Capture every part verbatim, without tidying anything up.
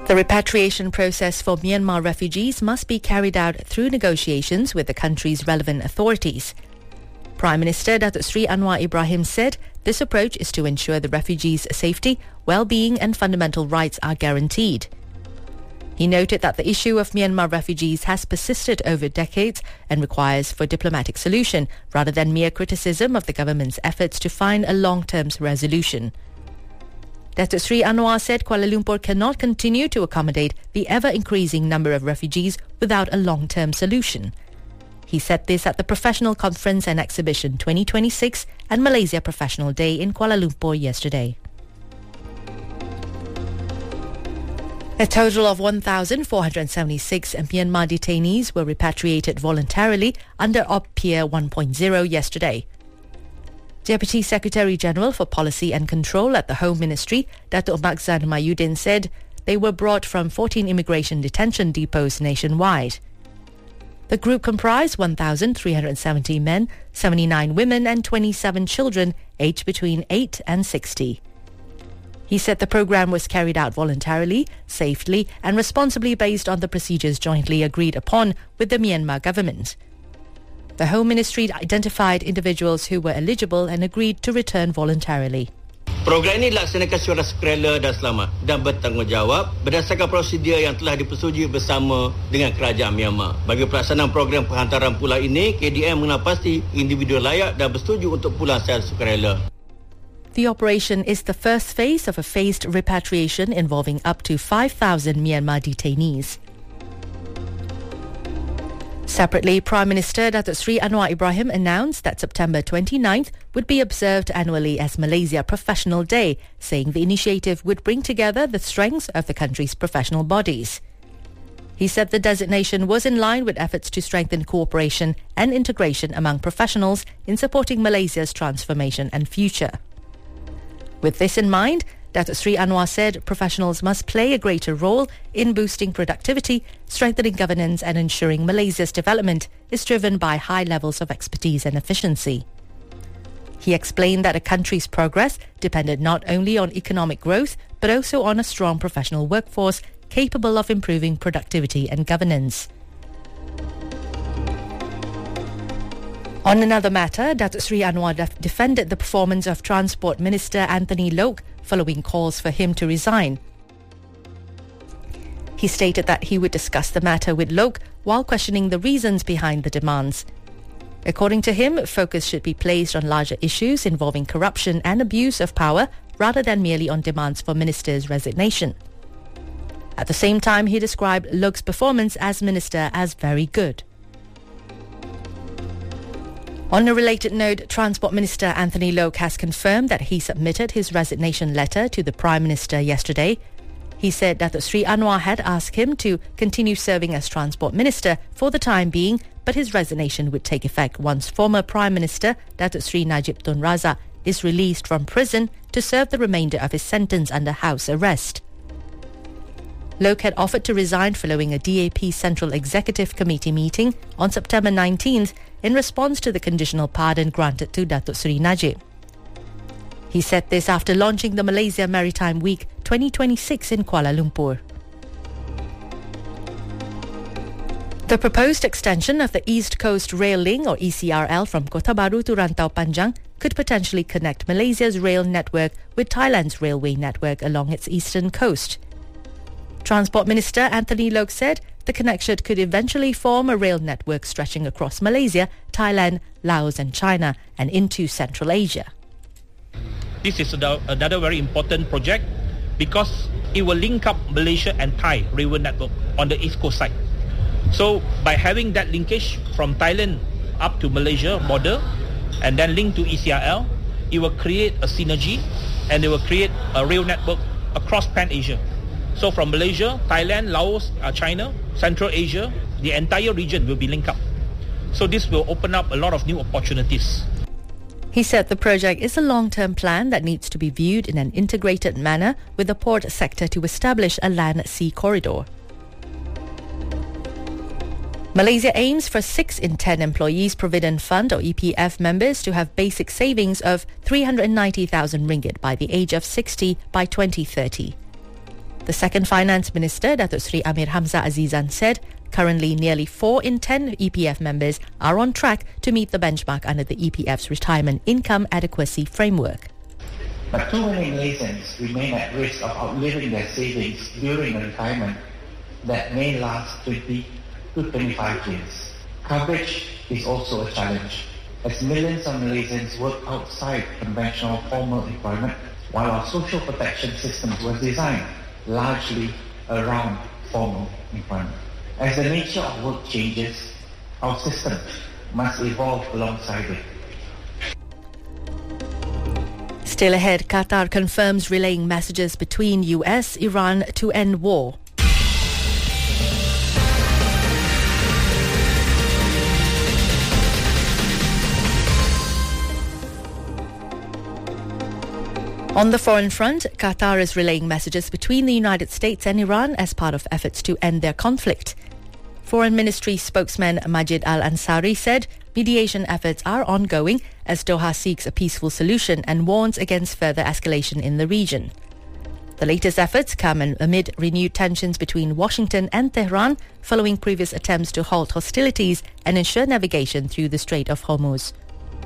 The repatriation process for Myanmar refugees must be carried out through negotiations with the country's relevant authorities. Prime Minister Datuk Seri Anwar Ibrahim said this approach is to ensure the refugees' safety, well-being and fundamental rights are guaranteed. He noted that the issue of Myanmar refugees has persisted over decades and requires for diplomatic solution rather than mere criticism of the government's efforts to find a long-term resolution. Datuk Seri Anwar said Kuala Lumpur cannot continue to accommodate the ever-increasing number of refugees without a long-term solution. He said this at the Professional Conference and Exhibition twenty twenty-six and Malaysia Professional Day in Kuala Lumpur yesterday. A total of one thousand four hundred seventy-six Myanmar detainees were repatriated voluntarily under O P P I A one point oh yesterday. Deputy Secretary-General for Policy and Control at the Home Ministry, Datuk Makhzan Mayudin, said they were brought from fourteen immigration detention depots nationwide. The group comprised one thousand three hundred seventy men, seventy-nine women and twenty-seven children aged between eight and sixty. He said the program was carried out voluntarily, safely and responsibly based on the procedures jointly agreed upon with the Myanmar government. The Home Ministry identified individuals who were eligible and agreed to return voluntarily. Program ini dilaksanakan secara sukarela dan selamat dan bertanggungjawab berdasarkan prosedur yang telah dipersetujui bersama dengan kerajaan Myanmar. Bagi pelaksanaan program penghantaran pulang ini, K D M mengenal pasti individu layak dan bersetuju untuk pulang secara sukarela. The operation is the first phase of a phased repatriation involving up to five thousand Myanmar detainees. Separately, Prime Minister Datuk Seri Anwar Ibrahim announced that September twenty-ninth would be observed annually as Malaysia Professional Day, saying the initiative would bring together the strengths of the country's professional bodies. He said the designation was in line with efforts to strengthen cooperation and integration among professionals in supporting Malaysia's transformation and future. With this in mind, Datuk Seri Anwar said professionals must play a greater role in boosting productivity, strengthening governance and ensuring Malaysia's development is driven by high levels of expertise and efficiency. He explained that a country's progress depended not only on economic growth but also on a strong professional workforce capable of improving productivity and governance. On another matter, Datuk Seri Anwar def- defended the performance of Transport Minister Anthony Loke following calls for him to resign. He stated that he would discuss the matter with Loke while questioning the reasons behind the demands. According to him, focus should be placed on larger issues involving corruption and abuse of power rather than merely on demands for ministers' resignation. At the same time, he described Loke's performance as minister as very good. On a related note, Transport Minister Anthony Loke has confirmed that he submitted his resignation letter to the Prime Minister yesterday. He said Datuk Seri Anwar had asked him to continue serving as Transport Minister for the time being, but his resignation would take effect once former Prime Minister Datuk Seri Najib Tun Razak is released from prison to serve the remainder of his sentence under house arrest. Loke had offered to resign following a D A P Central Executive Committee meeting on September nineteenth in response to the conditional pardon granted to Datuk Seri Najib. He said this after launching the Malaysia Maritime Week twenty twenty-six in Kuala Lumpur. The proposed extension of the East Coast Rail Link or E C R L from Kota Bharu to Rantau Panjang could potentially connect Malaysia's rail network with Thailand's railway network along its eastern coast. Transport Minister Anthony Loke said the connection could eventually form a rail network stretching across Malaysia, Thailand, Laos and China and into Central Asia. This is another very important project because it will link up Malaysia and Thai railway network on the east coast side. So by having that linkage from Thailand up to Malaysia border and then link to E C R L, it will create a synergy and it will create a rail network across Pan-Asia. So from Malaysia, Thailand, Laos, uh, China, Central Asia, the entire region will be linked up. So this will open up a lot of new opportunities. He said the project is a long-term plan that needs to be viewed in an integrated manner with the port sector to establish a land-sea corridor. Malaysia aims for six in ten Employees Provident Fund or E P F members to have basic savings of three hundred ninety thousand ringgit by the age of sixty by twenty thirty. The second Finance Minister, Datuk Seri Amir Hamzah Azizan, said currently nearly four in ten E P F members are on track to meet the benchmark under the E P F's Retirement Income Adequacy Framework. But too many Malaysians remain at risk of outliving their savings during retirement that may last twenty to twenty-five years. Coverage is also a challenge, as millions of Malaysians work outside conventional formal employment, while our social protection systems were designed largely around formal employment. As the nature of work changes, our system must evolve alongside it. Still ahead, Qatar confirms relaying messages between U S and Iran to end war. On the foreign front, Qatar is relaying messages between the United States and Iran as part of efforts to end their conflict. Foreign Ministry spokesman Majid Al-Ansari said mediation efforts are ongoing as Doha seeks a peaceful solution and warns against further escalation in the region. The latest efforts come amid renewed tensions between Washington and Tehran following previous attempts to halt hostilities and ensure navigation through the Strait of Hormuz.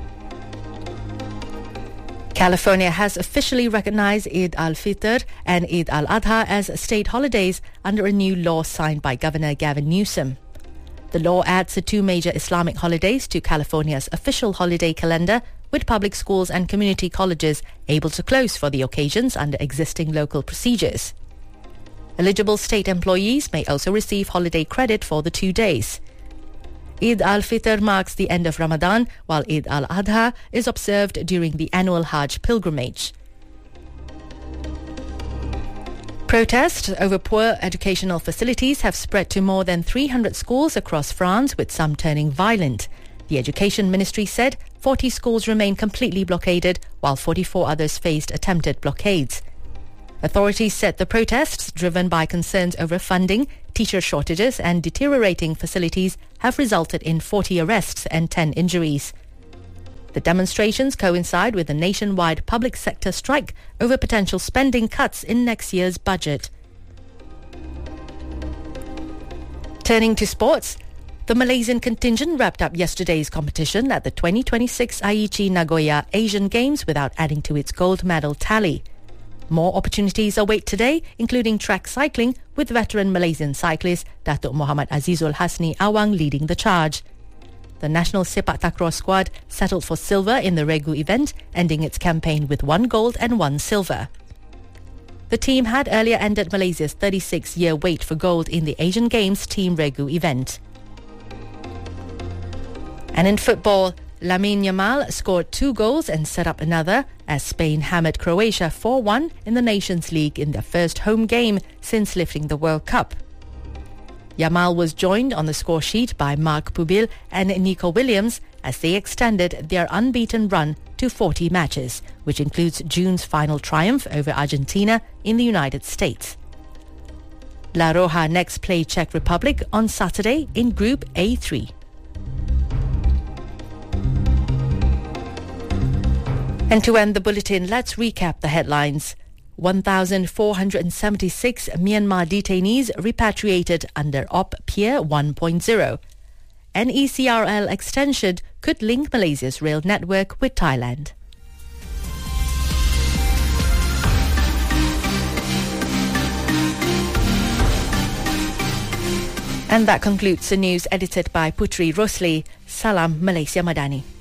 California has officially recognized Eid al-Fitr and Eid al-Adha as state holidays under a new law signed by Governor Gavin Newsom. The law adds the two major Islamic holidays to California's official holiday calendar, with public schools and community colleges able to close for the occasions under existing local procedures. Eligible state employees may also receive holiday credit for the two days. Eid al-Fitr marks the end of Ramadan, while Eid al-Adha is observed during the annual Hajj pilgrimage. Protests over poor educational facilities have spread to more than three hundred schools across France, with some turning violent. The Education Ministry said forty schools remain completely blockaded, while forty-four others faced attempted blockades. Authorities said the protests, driven by concerns over funding, teacher shortages and deteriorating facilities, have resulted in forty arrests and ten injuries. The demonstrations coincide with a nationwide public sector strike over potential spending cuts in next year's budget. Turning to sports, the Malaysian contingent wrapped up yesterday's competition at the twenty twenty-six Aichi Nagoya Asian Games without adding to its gold medal tally. More opportunities await today, including track cycling, with veteran Malaysian cyclist Datuk Muhammad Azizul Hasni Awang leading the charge. The national sepak takraw squad settled for silver in the Regu event, ending its campaign with one gold and one silver. The team had earlier ended Malaysia's thirty-six year wait for gold in the Asian Games Team Regu event. And in football, Lamine Yamal scored two goals and set up another as Spain hammered Croatia four one in the Nations League in their first home game since lifting the World Cup. Yamal was joined on the score sheet by Mark Pubil and Nico Williams as they extended their unbeaten run to forty matches, which includes June's final triumph over Argentina in the United States. La Roja next play Czech Republic on Saturday in Group A three. And to end the bulletin, let's recap the headlines. one thousand four hundred seventy-six Myanmar detainees repatriated under Op Pier one point oh. An E C R L extension could link Malaysia's rail network with Thailand. And that concludes the news edited by Putri Rosli. Salam Malaysia Madani.